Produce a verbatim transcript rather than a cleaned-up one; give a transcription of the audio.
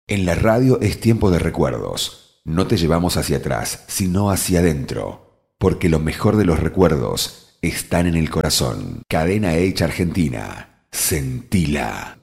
En la radio es tiempo de recuerdos. No te llevamos hacia atrás, sino hacia adentro. Porque lo mejor de los recuerdos están en el corazón. Cadena H Argentina. Sentila.